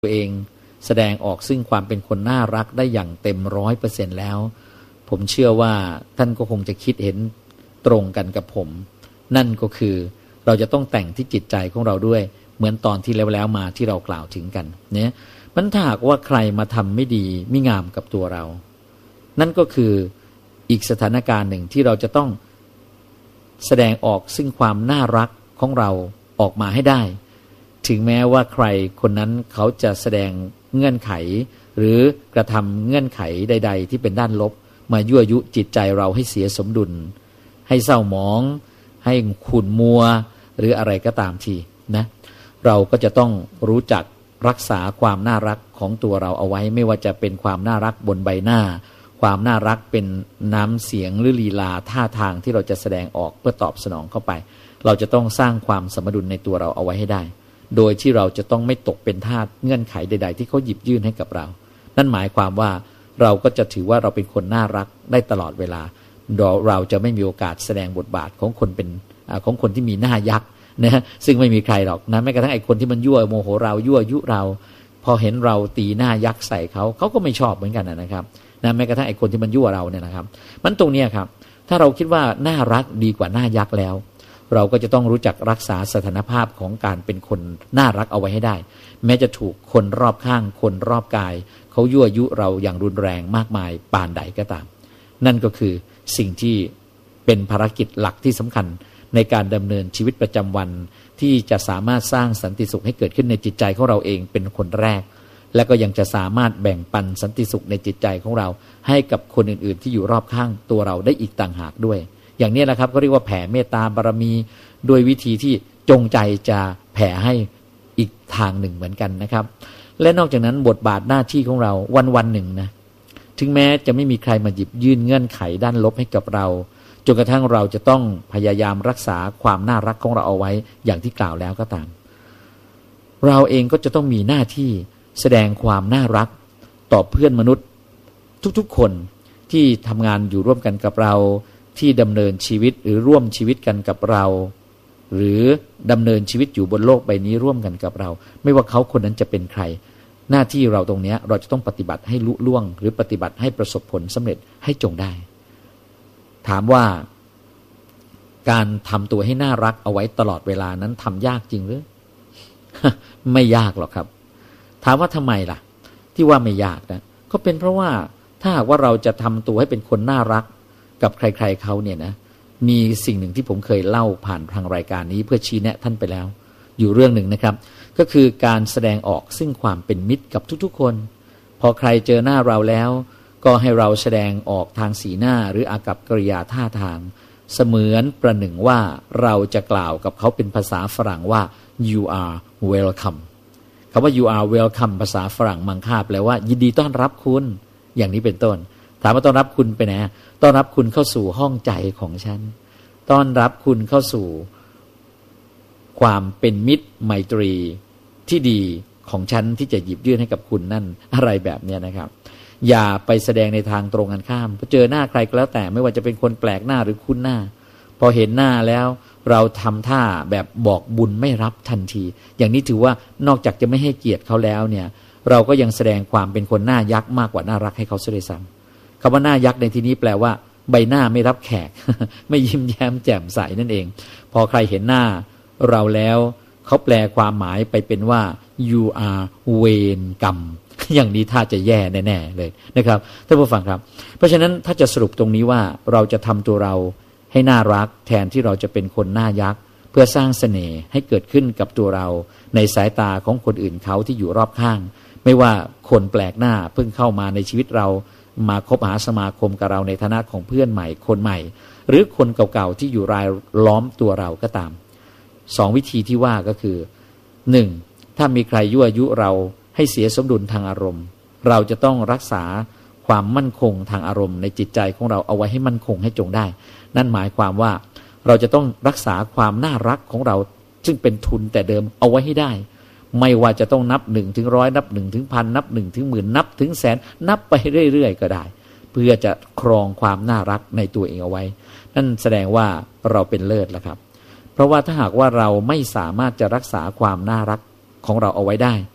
ตัวเองแสดงออกซึ่งความเป็นคนน่ารักได้อย่างเต็ม100%แล้วผมเชื่อว่าท่านก็คงจะคิดเห็นตรงกันกับผมนั่นก็คือเราจะต้องแต่งที่จิตใจของเราด้วยเหมือนตอนที่แล้วมาที่เรากล่าวถึงกันเนี่ยมันถ้าหากว่าใครมาทำไม่ดีไม่งามกับตัวเรานั่นก็คืออีกสถานการณ์หนึ่งที่เราจะต้องแสดงออกซึ่งความน่ารักของเราออกมาให้ได้ถึงแม้ว่าใครคนนั้นเขาจะแสดงเงื่อนไขหรือกระทำเงื่อนไขใดๆที่เป็นด้านลบมายั่วยุจิตใจเราให้เสียสมดุลให้เศร้าหมองให้ขุ่นมัวหรืออะไรก็ตามทีนะเราก็จะต้องรู้จักรักษาความน่ารักของตัวเราเอาไว้ไม่ว่าจะเป็นความน่ารักบนใบหน้าความน่ารักเป็นน้ำเสียงหรือลีลาท่าทางที่เราจะแสดงออกเพื่อตอบสนองเข้าไปเราจะต้องสร้างความสมดุลในตัวเราเอาไว้ให้ได้โดยที่เราจะต้องไม่ตกเป็นทาสเงื่อนไขใดๆที่เขาหยิบยื่นให้กับเรานั่นหมายความว่าเราก็จะถือว่าเราเป็นคนน่ารักได้ตลอดเวลาเราจะไม่มีโอกาสแสดงบทบาทของคนเป็นของคนที่มีหน้ายักษ์นะซึ่งไม่มีใครหรอกนะแม้กระทั่งไอ้คนที่มันยั่วโมโหเรายั่วยุเราพอเห็นเราตีหน้ายักษ์ใส่เขาก็ไม่ชอบเหมือนกันนะครับนะแม้กระทั่งไอ้คนที่มันยั่วเราเนี่ยนะครับมันตรงนี้ครับถ้าเราคิดว่าน่ารักดีกว่าหน้ายักษ์แล้วเราก็จะต้องรู้จักรักษาสถานภาพของการเป็นคนน่ารักเอาไว้ให้ได้แม้จะถูกคนรอบข้างคนรอบกายเขายั่วยุเราอย่างรุนแรงมากมายปานใดก็ตามนั่นก็คือสิ่งที่เป็นภารกิจหลักที่สำคัญในการดำเนินชีวิตประจำวันที่จะสามารถสร้างสันติสุขให้เกิดขึ้นในจิตใจของเราเองเป็นคนแรกและก็ยังจะสามารถแบ่งปันสันติสุขในจิตใจของเราให้กับคนอื่นๆที่อยู่รอบข้างตัวเราได้อีกต่างหากด้วยอย่างนี้แหละครับก็เรียกว่าแผ่เมตตาบารมีโดยวิธีที่จงใจจะแผ่ให้อีกทางหนึ่งเหมือนกันนะครับและนอกจากนั้นบทบาทหน้าที่ของเราวันๆหนึ่งนะถึงแม้จะไม่มีใครมาหยิบยื่นเงื่อนไขด้านลบให้กับเราจนกระทั่งเราจะต้องพยายามรักษาความน่ารักของเราเอาไว้อย่างที่กล่าวแล้วก็ตามเราเองก็จะต้องมีหน้าที่แสดงความน่ารักต่อเพื่อนมนุษย์ทุกๆคนที่ทำงานอยู่ร่วมกันกับเราที่ดำเนินชีวิตหรือร่วมชีวิตกันกับเราหรือดำเนินชีวิตอยู่บนโลกใบนี้ร่วมกันกับเราไม่ว่าเขาคนนั้นจะเป็นใครหน้าที่เราตรงนี้เราจะต้องปฏิบัติให้ลุล่วงหรือปฏิบัติให้ประสบผลสำเร็จให้จงได้ถามว่าการทำตัวให้น่ารักเอาไว้ตลอดเวลานั้นทำยากจริงหรือ ไม่ยากหรอกครับถามว่าทำไมล่ะที่ว่าไม่ยากนะก็เป็นเพราะว่าถ้าหากว่าเราจะทำตัวให้เป็นคนน่ารักกับใครๆเขาเนี่ยนะมีสิ่งหนึ่งที่ผมเคยเล่าผ่านทางรายการนี้เพื่อชี้แนะท่านไปแล้วอยู่เรื่องหนึ่งนะครับก็คือการแสดงออกซึ่งความเป็นมิตรกับทุกๆคนพอใครเจอหน้าเราแล้วก็ให้เราแสดงออกทางสีหน้าหรืออากัปกิริยาท่าทางเสมือนประหนึ่งว่าเราจะกล่าวกับเขาเป็นภาษาฝรั่งว่า you are welcome คำว่า you are welcome ภาษาฝรั่งมังค่าแปลว่ายินดีต้อนรับคุณอย่างนี้เป็นต้นถามว่าต้อนรับคุณไปไหนต้อนรับคุณเข้าสู่ห้องใจของฉันต้อนรับคุณเข้าสู่ความเป็นมิตรไมตรีที่ดีของฉันที่จะหยิบยื่นให้กับคุณนั่นอะไรแบบนี้นะครับอย่าไปแสดงในทางตรงกันข้ามพอเจอหน้าใครก็แล้วแต่ไม่ว่าจะเป็นคนแปลกหน้าหรือคุ้นหน้าพอเห็นหน้าแล้วเราทำท่าแบบบอกบุญไม่รับทันทีอย่างนี้ถือว่านอกจากจะไม่ให้เกียรติเขาแล้วเนี่ยเราก็ยังแสดงความเป็นคนหน้ายักษ์มากกว่าน่ารักให้เขาเสียด้วยซ้ำคำว่าหน้ายักษ์ในที่นี้แปลว่าใบหน้าไม่รับแขก ไม่ยิ้มแย้มแจ่มใสนั่นเองพอใครเห็นหน้าเราแล้วเขาแปลความหมายไปเป็นว่า you are เวรกรรม อย่างนี้ถ้าจะแย่แน่ๆเลยนะครับท่านผู้ฟังครับเพราะฉะนั้นถ้าจะสรุปตรงนี้ว่าเราจะทำตัวเราให้น่ารักแทนที่เราจะเป็นคนหน้ายักษ์เพื่อสร้างเสน่ห์ให้เกิดขึ้นกับตัวเราในสายตาของคนอื่นเขาที่อยู่รอบข้างไม่ว่าคนแปลกหน้าเพิ่งเข้ามาในชีวิตเรามาคบหาสมาคมกับเราในฐานะของเพื่อนใหม่คนใหม่หรือคนเก่าๆที่อยู่รายล้อมตัวเราก็ตามสองวิธีที่ว่าก็คือหนึ่งถ้ามีใครยั่วยุเราให้เสียสมดุลทางอารมณ์เราจะต้องรักษาความมั่นคงทางอารมณ์ในจิตใจของเราเอาไว้ให้มั่นคงให้จงได้นั่นหมายความว่าเราจะต้องรักษาความน่ารักของเราซึ่งเป็นทุนแต่เดิมเอาไว้ให้ได้ไม่ว่าจะต้องนับ1 ถึง 100นับ1 ถึง 1,000นับ1 ถึง 10,000นับถึงแสนนับไปเรื่อยๆก็ได้เพื่อจะครองความน่ารักในตัวเองเอาไว้นั่นแสดงว่าเราเป็นเลิศแล้วครับเพราะว่าถ้าหากว่าเราไม่สามารถจะรักษาความน่ารักของเราเอาไว้ได้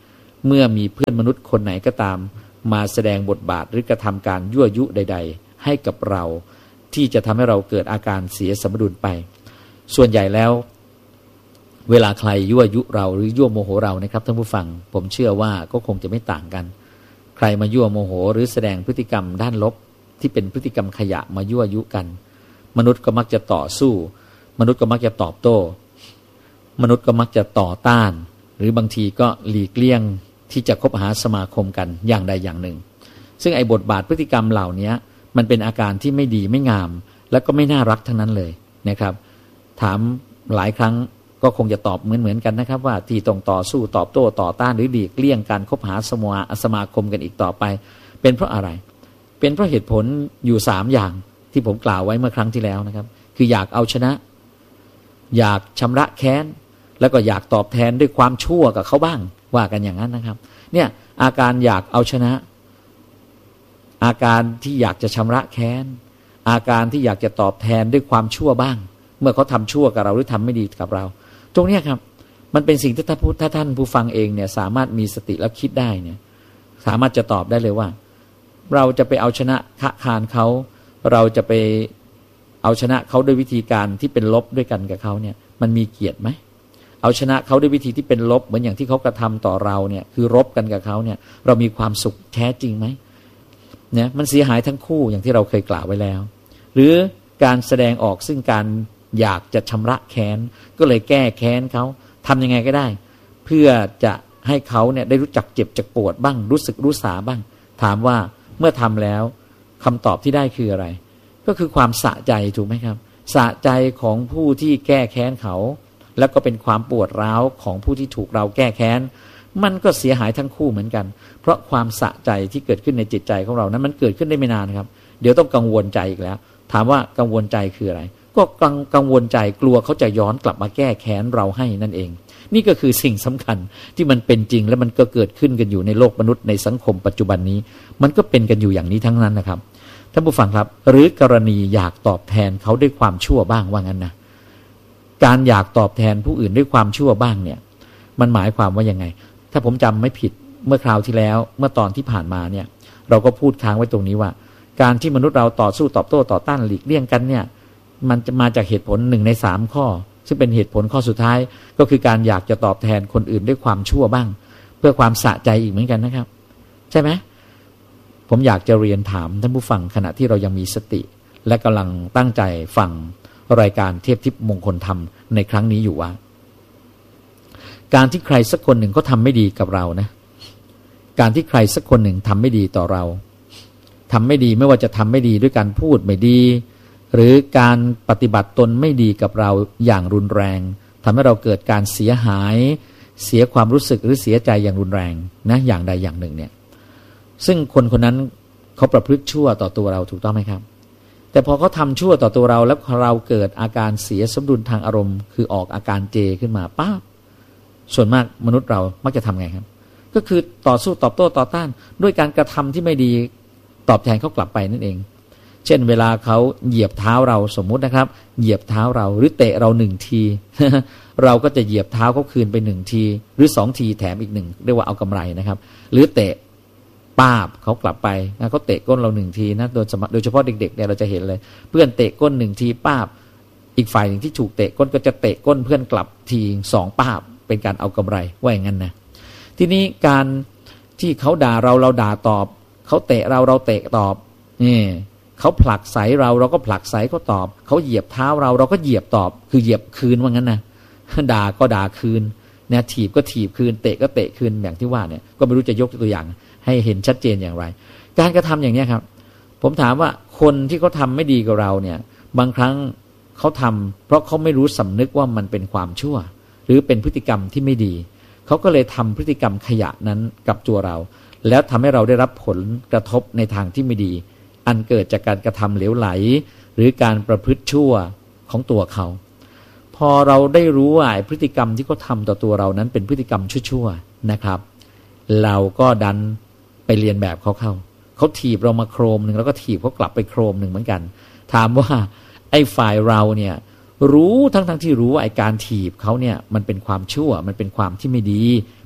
เมื่อมีเพื่อนมนุษย์คนไหนก็ตามมาแสดงบทบาทหรือกระทำการยั่วยุใดๆให้กับเราที่จะทำให้เราเกิดอาการเสียสมดุลไปส่วนใหญ่แล้วเวลาใครยั่วยุเราหรือยั่วโมโหเรานะครับท่านผู้ฟังผมเชื่อว่าก็คงจะไม่ต่างกันใครมายั่วโมโหหรือแสดงพฤติกรรมด้านลบที่เป็นพฤติกรรมขยะมายั่วยุกันมนุษย์ก็มักจะต่อสู้มนุษย์ก็มักจะตอบโต้มนุษย์ก็มักจะต่อต้านหรือบางทีก็หลีกเลี่ยงที่จะคบหาสมาคมกันอย่างใดอย่างหนึ่งซึ่งไอ้บทบาทพฤติกรรมเหล่านี้มันเป็นอาการที่ไม่ดีไม่งามและก็ไม่น่ารักทั้งนั้นเลยนะครับถามหลายครั้งก็คงจะตอบเหมือนกันนะครับว่าที่ต้องต่อสู้ตอบโต้ต่อต้านหรือหลีกเลี่ยงการคบหาสมาคมกันอีกต่อไปเป็นเพราะอะไรเป็นเพราะเหตุผลอยู่3อย่างที่ผมกล่าวไว้เมื่อครั้งที่แล้วนะครับคืออยากเอาชนะอยากชำระแค้นแล้วก็อยากตอบแทนด้วยความชั่วกับเขาบ้างว่ากันอย่างนั้นนะครับเนี่ยอาการอยากเอาชนะอาการที่อยากจะชำระแค้นอาการที่อยากจะตอบแทนด้วยความชั่วบ้างเมื่อเขาทำชั่วกับเราหรือทำไม่ดีกับเราตรงนี้ครับมันเป็นสิ่งที่ถ้าท่านผู้ฟังเองเนี่ยสามารถมีสติแล้วคิดได้เนี่ยสามารถจะตอบได้เลยว่าเราจะไปเอาชนะคะคานเขาเราจะไปเอาชนะเขาด้วยวิธีการที่เป็นลบด้วยกันกับเขาเนี่ยมันมีเกียรติไหมเอาชนะเขาด้วยวิธีที่เป็นลบเหมือนอย่างที่เขากระทำต่อเราเนี่ยคือรบกันกับเขาเนี่ยเรามีความสุขแท้จริงไหมเนี่ยมันเสียหายทั้งคู่อย่างที่เราเคยกล่าวไว้แล้วหรือการแสดงออกซึ่งการอยากจะชำระแค้นก็เลยแก้แค้นเขาทำยังไงก็ได้เพื่อจะให้เขาเนี่ยได้รู้จักเจ็บจักปวดบ้างรู้สึกรู้สาบ้างถามว่าเมื่อทำแล้วคำตอบที่ได้คืออะไรก็คือความสะใจถูกไหมครับสะใจของผู้ที่แก้แค้นเขาแล้วก็เป็นความปวดร้าวของผู้ที่ถูกเราแก้แค้นมันก็เสียหายทั้งคู่เหมือนกันเพราะความสะใจที่เกิดขึ้นในจิตใจของเรานั้นมันเกิดขึ้นได้ไม่นานครับเดี๋ยวต้องกังวลใจอีกแล้วถามว่ากังวลใจคืออะไรก็กังวลใจกลัวเขาจะย้อนกลับมาแก้แค้นเราให้นั่นเองนี่ก็คือสิ่งสำคัญที่มันเป็นจริงและมันก็เกิดขึ้นกันอยู่ในโลกมนุษย์ในสังคมปัจจุบันนี้มันก็เป็นกันอยู่อย่างนี้ทั้งนั้นนะครับท่านผู้ฟังครับหรือกรณีอยากตอบแทนเขาด้วยความชั่วบ้างว่างั้นนะการอยากตอบแทนผู้อื่นด้วยความชั่วบ้างเนี่ยมันหมายความว่ายังไงถ้าผมจำไม่ผิดเมื่อคราวที่แล้วเมื่อตอนที่ผ่านมาเนี่ยเราก็พูดค้างไว้ตรงนี้ว่าการที่มนุษย์เราต่อสู้ตอบโต้ต่อต้านหลีกเลี่ยงกันเนี่ยมันจะมาจากเหตุผล1 ใน 3ข้อซึ่งเป็นเหตุผลข้อสุดท้ายก็คือการอยากจะตอบแทนคนอื่นด้วยความชั่วบ้างเพื่อความสะใจอีกเหมือนกันนะครับใช่ไหมผมอยากจะเรียนถามท่านผู้ฟังขณะที่เรายังมีสติและกำลังตั้งใจฟังรายการเทพทิพย์มงคลธรรมในครั้งนี้อยู่ว่าการที่ใครสักคนหนึ่งเขาทำไม่ดีกับเรานะการที่ใครสักคนหนึ่งทำไม่ดีต่อเราทำไม่ดีไม่ว่าจะทำไม่ดีด้วยการพูดไม่ดีหรือการปฏิบัติตนไม่ดีกับเราอย่างรุนแรงทำให้เราเกิดการเสียหายเสียความรู้สึกหรือเสียใจอย่างรุนแรงนะอย่างใดอย่างหนึ่งเนี่ยซึ่งคนคนนั้นเขาประพฤติชั่วต่อตัวเราถูกต้องไหมครับแต่พอเขาทำชั่วต่อตัวเราแล้วเราเกิดอาการเสียสมดุลทางอารมณ์คือออกอาการเจขึ้นมาป้าส่วนมากมนุษย์เรามักจะทำไงครับก็คือต่อสู้ตอบโต้ต่อต้านด้วยการกระทำที่ไม่ดีตอบแทนเขากลับไปนั่นเองเช่นเวลาเขาเหยียบเท้าเราสมมุตินะครับเหยียบเท้าเราหรือเตะเรา1 ที เราก็จะเหยียบเท้าเขาคืนไป1 ทีหรือ2 ทีแถมอีก1เรียกว่าเอากำไรนะครับหรือเตะป้าบเขากลับไปนะเขาเตะก้นเรา1 ทีนะโดยเฉพาะเด็กๆเนี่ยเราจะเห็นเลยเพื่อนเตะก้น1 ทีป้าบอีกฝ่ายหนึ่งที่ถูกเตะก้นก็จะเตะก้นเพื่อนกลับที2 ป้าบเป็นการเอากำไรว่าอย่างนั้นนะทีนี้การที่เขาด่าเราด่าตอบเขาเตะเราเตะตอบนี่เขาผลักใส่เราก็ผลักใส่เขาตอบเขาเหยียบเท้าเราก็เหยียบตอบคือเหยียบคืนว่างั้นนะด่าก็ด่าคืนเนี่ยถีบก็ถีบคืนเตะก็เตะคืนอย่างที่ว่าเนี่ยก็ไม่รู้จะยกตัวอย่างให้เห็นชัดเจนอย่างไรการกระทำอย่างนี้ครับผมถามว่าคนที่เขาทำไม่ดีกับเราเนี่ยบางครั้งเขาทำเพราะเขาไม่รู้สำนึกว่ามันเป็นความชั่วหรือเป็นพฤติกรรมที่ไม่ดีเขาก็เลยทำพฤติกรรมขยะนั้นกับตัวเราแล้วทำให้เราได้รับผลกระทบในทางที่ไม่ดีอันเกิดจากการกระทำเหลวไหลหรือการประพฤติชั่วของตัวเขาพอเราได้รู้ว่าพฤติกรรมที่เขาทำต่อตัวเรานั้นเป็นพฤติกรรมชั่วๆนะครับเราก็ดันไปเรียนแบบเขาเข้าเขาถีบเรามาโครมหนึ่งแล้วก็ถีบเขากลับไปโครมหนึ่งเหมือนกันถามว่าไอ้ฝ่ายเราเนี่ยรู้ทั้งที่รู้ว่าไอ้การถีบเขาเนี่ยมันเป็นความชั่วมันเป็นความที่ไม่ดี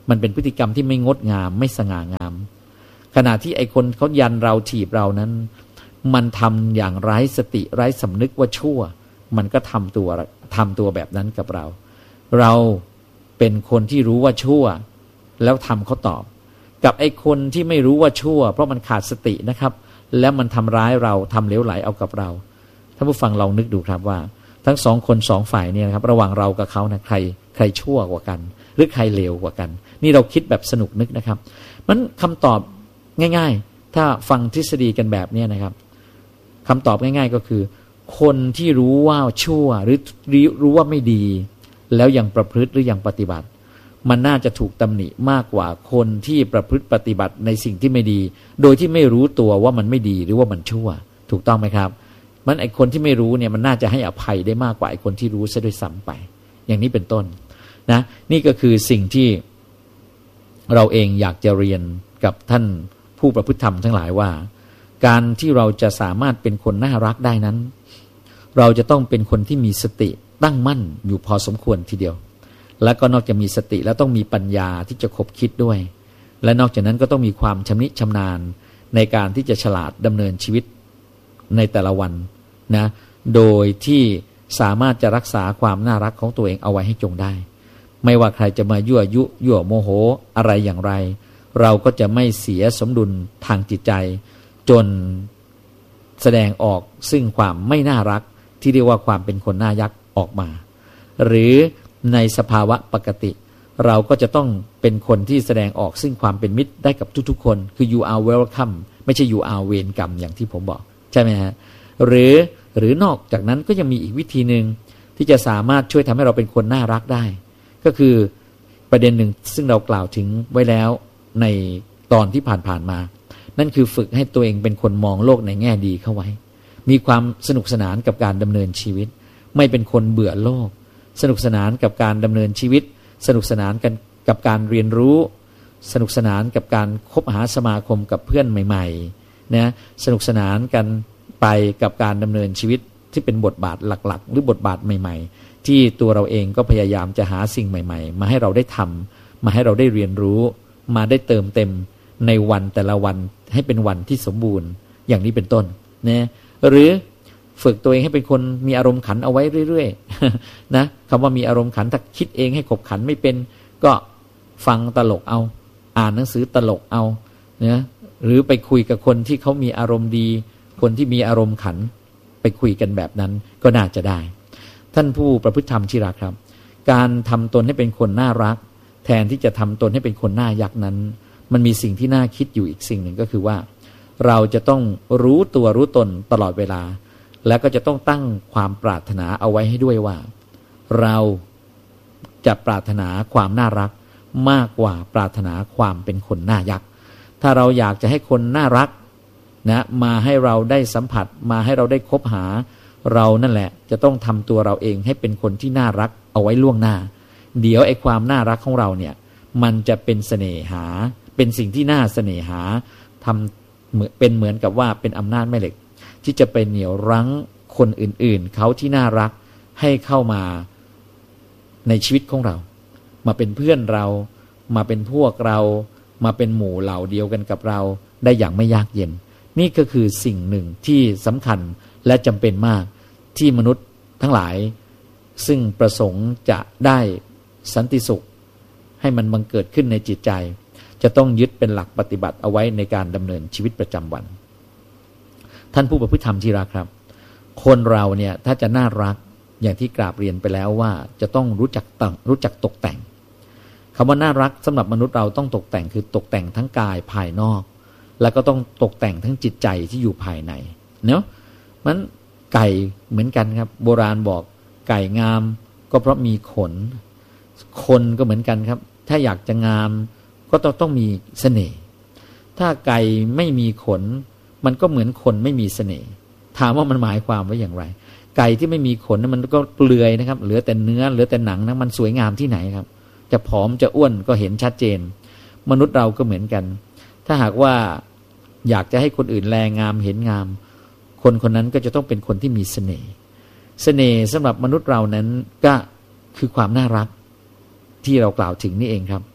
มันเป็นพฤติกรรมที่ไม่งดงามไม่สง่างามขณะที่ไอ้คนเขายันเราถีบเรานั้นมันทำอย่างไร้สติไร้สำนึกว่าชั่วมันก็ทำตัวแบบนั้นกับเราเราเป็นคนที่รู้ว่าชั่วแล้วทำเขาตอบกับไอ้คนที่ไม่รู้ว่าชั่วเพราะมันขาดสตินะครับแล้วมันทำร้ายเราทำเหลวไหลเอากับเราท่านผู้ฟังลองนึกดูครับว่าทั้งสองคนสองฝ่ายเนี่ยนะครับระหว่างเรากับเขานะใครชั่วกว่ากันหรือใครเลวกว่ากันนี่เราคิดแบบสนุกนึกนะครับมันคำตอบง่ายๆถ้าฟังทฤษฎีกันแบบนี้นะครับคำตอบง่ายๆก็คือคนที่รู้ว่าชั่วหรือรู้ว่าไม่ดีแล้วยังประพฤติหรือยังปฏิบัติมันน่าจะถูกตำหนิมากกว่าคนที่ประพฤติปฏิบัติในสิ่งที่ไม่ดีโดยที่ไม่รู้ตัวว่ามันไม่ดีหรือว่ามันชั่วถูกต้องไหมครับมันไอคนที่ไม่รู้เนี่ยมันน่าจะให้อภัยได้มากกว่าไอคนที่รู้ซะด้วยซ้ำไปอย่างนี้เป็นต้นนะนี่ก็คือสิ่งที่เราเองอยากจะเรียนกับท่านผู้ประพฤติธรรมทั้งหลายว่าการที่เราจะสามารถเป็นคนน่ารักได้นั้นเราจะต้องเป็นคนที่มีสติตั้งมั่นอยู่พอสมควรทีเดียวแล้วก็นอกจากมีสติแล้วต้องมีปัญญาที่จะคบคิดด้วยและนอกจากนั้นก็ต้องมีความชำนิชำนาญในการที่จะฉลาดดำเนินชีวิตในแต่ละวันนะโดยที่สามารถจะรักษาความน่ารักของตัวเองเอาไว้ให้จงได้ไม่ว่าใครจะมายั่วยุยั่วโมโหอะไรอย่างไรเราก็จะไม่เสียสมดุลทางจิตใจจนแสดงออกซึ่งความไม่น่ารักที่เรียกว่าความเป็นคนน่ายักออกมาหรือในสภาวะปกติเราก็จะต้องเป็นคนที่แสดงออกซึ่งความเป็นมิตรได้กับทุกๆคนคือ you are welcome ไม่ใช่ you are เวรกรรมอย่างที่ผมบอกใช่ไหมฮะหรือนอกจากนั้นก็ยังมีอีกวิธีหนึ่งที่จะสามารถช่วยทำให้เราเป็นคนน่ารักได้ก็คือประเด็นหนึ่งซึ่งเรากล่าวถึงไว้แล้วในตอนที่ผ่านๆมานั่นคือฝึกให้ตัวเองเป็นคนมองโลกในแง่ดีเข้าไว้มีความสนุกสนานกับการดำเนินชีวิตไม่เป็นคนเบื่อโลกสนุกสนานกับการดำเนินชีวิตสนุกสนานกันกับการเรียนรู้สนุกสนานกับการคบหาสมาคมกับเพื่อนใหม่ๆนะสนุกสนานกันไปกับการดำเนินชีวิตที่เป็นบทบาทหลักๆหรือบทบาทใหม่ๆที่ตัวเราเองก็พยายามจะหาสิ่งใหม่ๆมาให้เราได้ทำมาให้เราได้เรียนรู้มาได้เติมเต็มในวันแต่ละวันให้เป็นวันที่สมบูรณ์อย่างนี้เป็นต้นนะหรือฝึกตัวเองให้เป็นคนมีอารมณ์ขันเอาไว้เรื่อยๆนะคำว่ามีอารมณ์ขันถ้าคิดเองให้ขบขันไม่เป็นก็ฟังตลกเอาอ่านหนังสือตลกเอานะหรือไปคุยกับคนที่เขามีอารมณ์ดีคนที่มีอารมณ์ขันไปคุยกันแบบนั้นก็น่าจะได้ท่านผู้ประพฤติธรรมที่รักครับการทำตนให้เป็นคนน่ารักแทนที่จะทำตนให้เป็นคนน่ายักนั้นมันมีสิ่งที่น่าคิดอยู่อีกสิ่งหนึ่งก็คือว่าเราจะต้องรู้ตัวรู้ตนตลอดเวลาแล้วก็จะต้องตั้งความปรารถนาเอาไว้ให้ด้วยว่าเราจะปรารถนาความน่ารักมากกว่าปรารถนาความเป็นคนน่ายักถ้าเราอยากจะให้คนน่ารักนะมาให้เราได้สัมผัสมาให้เราได้คบหาเรานั่นแหละจะต้องทำตัวเราเองให้เป็นคนที่น่ารักเอาไว้ล่วงหน้าเดี๋ยวไอ้ความน่ารักของเราเนี่ยมันจะเป็นเสน่หาเป็นสิ่งที่น่าเสน่หาทำเป็นเหมือนกับว่าเป็นอำนาจแม่เหล็กที่จะไปเหนี่ยวรั้งคนอื่นๆเขาที่น่ารักให้เข้ามาในชีวิตของเรามาเป็นเพื่อนเรามาเป็นพวกเรามาเป็นหมู่เหล่าเดียวกันกับเราได้อย่างไม่ยากเย็นนี่ก็คือสิ่งหนึ่งที่สำคัญและจำเป็นมากที่มนุษย์ทั้งหลายซึ่งประสงค์จะได้สันติสุขให้มันบังเกิดขึ้นในจิตใจจะต้องยึดเป็นหลักปฏิบัติเอาไว้ในการดำเนินชีวิตประจำวันท่านผู้ประพฤติธรรมที่รักครับคนเราเนี่ยถ้าจะน่ารักอย่างที่กราบเรียนไปแล้วว่าจะต้องรู้จักตกแต่งคำว่าน่ารักสำหรับมนุษย์เราต้องตกแต่งคือตกแต่งทั้งกายภายนอกแล้วก็ต้องตกแต่งทั้งจิตใจที่อยู่ภายในเนาะมันไก่เหมือนกันครับโบราณบอกไก่งามก็เพราะมีขนคนก็เหมือนกันครับถ้าอยากจะงามก็ต้องมีเสน่ห์ถ้าไก่ไม่มีขนมันก็เหมือนคนไม่มีเสน่ห์ถามว่ามันหมายความว่าอย่างไรไก่ที่ไม่มีขนมันก็เปลือยนะครับเหลือแต่เนื้อเหลือแต่หนังนะมันสวยงามที่ไหนครับจะผอมจะอ้วนก็เห็นชัดเจนมนุษย์เราก็เหมือนกันถ้าหากว่าอยากจะให้คนอื่นแลงามเห็นงามคนคนนั้นก็จะต้องเป็นคนที่มีเสน่ห์เสน่ห์สำหรับมนุษย์เรานั้นก็คือความน่ารักที่เรากล่าวถึงนี่เองครับ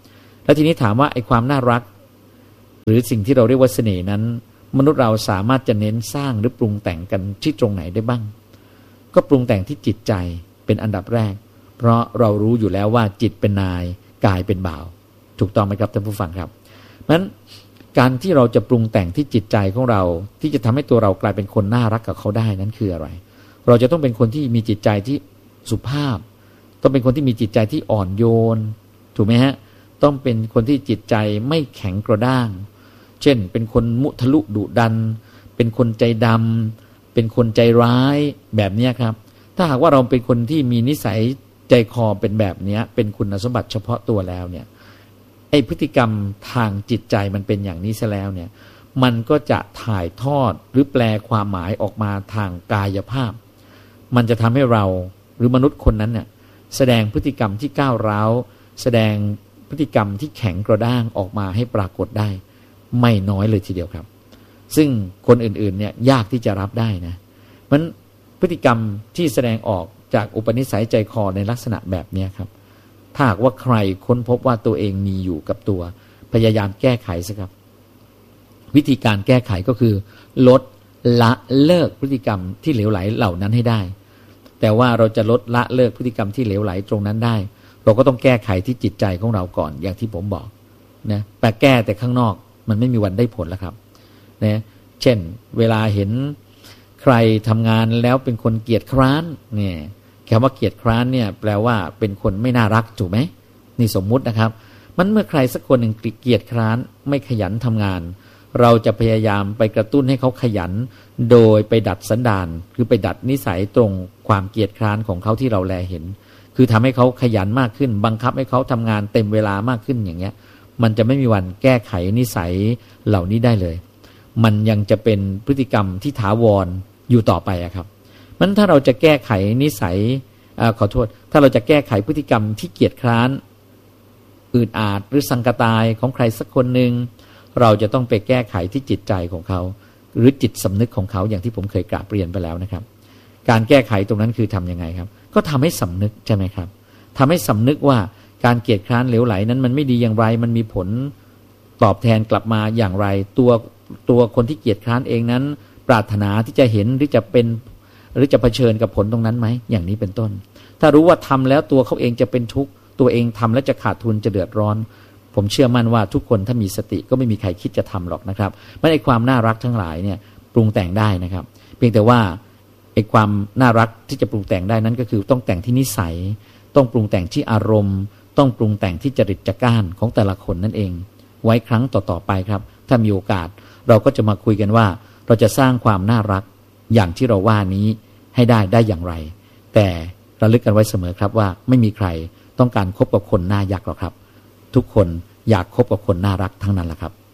แล้วทีนี้ถามว่าไอ้ความน่ารักหรือสิ่งที่เราเรียกว่าเสน่ห์นั้นมนุษย์เราสามารถจะเน้นสร้างหรือปรุงแต่งกันที่ตรงไหนได้บ้างก็ปรุงแต่งที่จิตใจเป็นอันดับแรกเพราะเรารู้อยู่แล้วว่าจิตเป็นนายกายเป็นบ่าวถูกต้องไหมครับท่านผู้ฟังครับเพราะฉะนั้นการที่เราจะปรุงแต่งที่จิตใจของเราที่จะทำให้ตัวเรากลายเป็นคนน่ารักกับเขาได้นั้นคืออะไรเราจะต้องเป็นคนที่มีจิตใจที่สุภาพต้องเป็นคนที่มีจิตใจที่อ่อนโยนถูกไหมฮะต้องเป็นคนที่จิตใจไม่แข็งกระด้างเช่นเป็นคนมุทะลุดุดันเป็นคนใจดำเป็นคนใจร้ายแบบนี้ครับถ้าหากว่าเราเป็นคนที่มีนิสัยใจคอเป็นแบบนี้เป็นคุณสมบัติเฉพาะตัวแล้วเนี่ยไอ้พฤติกรรมทางจิตใจมันเป็นอย่างนี้ซะแล้วเนี่ยมันก็จะถ่ายทอดหรือแปลความหมายออกมาทางกายภาพมันจะทำให้เราหรือมนุษย์คนนั้นเนี่ยแสดงพฤติกรรมที่ก้าวร้าวแสดงพฤติกรรมที่แข็งกระด้างออกมาให้ปรากฏได้ไม่น้อยเลยทีเดียวครับซึ่งคนอื่นๆเนี่ยยากที่จะรับได้นะมันพฤติกรรมที่แสดงออกจากอุปนิสัยใจคอในลักษณะแบบนี้ครับถ้าหากว่าใครค้นพบว่าตัวเองมีอยู่กับตัวพยายามแก้ไขซะครับวิธีการแก้ไขก็คือลดละเลิกพฤติกรรมที่เหลวไหลเหล่านั้นให้ได้แต่ว่าเราจะลดละเลิกพฤติกรรมที่เหลวไหลตรงนั้นได้เราก็ต้องแก้ไขที่จิตใจของเราก่อนอย่างที่ผมบอกนะแต่แก้แต่ข้างนอกมันไม่มีวันได้ผลแล้วครับนะเช่นเวลาเห็นใครทำงานแล้วเป็นคนเกียจคร้านเนี่ยคำว่าเกียจคร้านเนี่ยแปลว่าเป็นคนไม่น่ารักถูกไหมนี่สมมุตินะครับมันเมื่อใครสักคนหนึ่งเกียจคร้านไม่ขยันทำงานเราจะพยายามไปกระตุ้นให้เขาขยันโดยไปดัดสันดานคือไปดัดนิสัยตรงความเกียจคร้านของเขาที่เราแลเห็นคือทำให้เขาขยันมากขึ้นบังคับให้เขาทำงานเต็มเวลามากขึ้นอย่างเงี้ยมันจะไม่มีวันแก้ไขนิสัยเหล่านี้ได้เลยมันยังจะเป็นพฤติกรรมที่ถาวรอยู่ต่อไปอะครับมันถ้าเราจะแก้ไขนิสัยถ้าเราจะแก้ไขพฤติกรรมที่เกียจคร้านอืดอาดหรือสังกตายของใครสักคนหนึ่งเราจะต้องไปแก้ไขที่จิตใจของเขาหรือจิตสำนึกของเขาอย่างที่ผมเคยกราบเรียนไปแล้วนะครับการแก้ไขตรงนั้นคือทำยังไงครับก็ทำให้สำนึกใช่ไหมครับทำให้สำนึกว่าการเกียจคร้านเหลวไหลนั้นมันไม่ดีอย่างไรมันมีผลตอบแทนกลับมาอย่างไรตัวคนที่เกียจคร้านเองนั้นปรารถนาที่จะเห็นหรือจะเป็นหรือจะเผชิญกับผลตรงนั้นไหมอย่างนี้เป็นต้นถ้ารู้ว่าทำแล้วตัวเขาเองจะเป็นทุกข์ตัวเองทำแล้วจะขาดทุนจะเดือดร้อนผมเชื่อมั่นว่าทุกคนถ้ามีสติก็ไม่มีใครคิดจะทำหรอกนะครับไม่ได้ความน่ารักทั้งหลายเนี่ยปรุงแต่งได้นะครับเพียงแต่ว่าไอ้ความน่ารักที่จะปรุงแต่งได้นั้นก็คือต้องแต่งที่นิสัยต้องปรุงแต่งที่อารมณ์ต้องปรุงแต่งที่จริตจักร้านของแต่ละคนนั่นเองไว้ครั้งต่อๆไปครับถ้ามีโอกาสเราก็จะมาคุยกันว่าเราจะสร้างความน่ารักอย่างที่เราว่านี้ให้ได้อย่างไรแต่ระลึกกันไว้เสมอครับว่าไม่มีใครต้องการคบกับคนหน้ายักษ์หรอกครับทุกคนอยากคบกับคนน่ารักทั้งนั้นแหละครับ